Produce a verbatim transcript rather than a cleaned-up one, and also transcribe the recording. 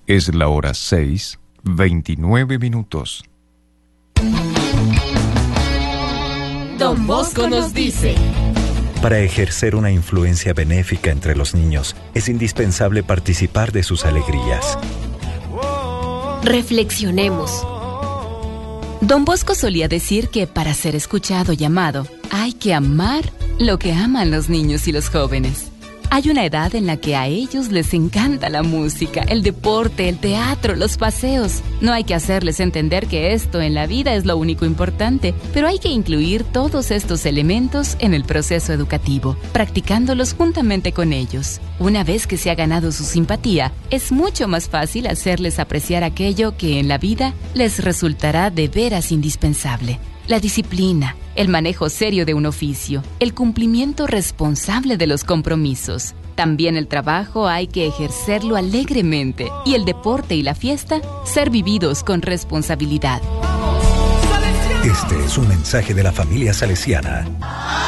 Es la hora seis, veintinueve minutos. Don Bosco nos dice: para ejercer una influencia benéfica entre los niños, es indispensable participar de sus alegrías. Reflexionemos. Don Bosco solía decir que para ser escuchado y amado, hay que amar lo que aman los niños y los jóvenes. Hay una edad en la que a ellos les encanta la música, el deporte, el teatro, los paseos. No hay que hacerles entender que esto en la vida es lo único importante, pero hay que incluir todos estos elementos en el proceso educativo, practicándolos juntamente con ellos. Una vez que se ha ganado su simpatía, es mucho más fácil hacerles apreciar aquello que en la vida les resultará de veras indispensable. La disciplina, el manejo serio de un oficio, el cumplimiento responsable de los compromisos. También el trabajo hay que ejercerlo alegremente y el deporte y la fiesta ser vividos con responsabilidad. Este es un mensaje de la familia salesiana.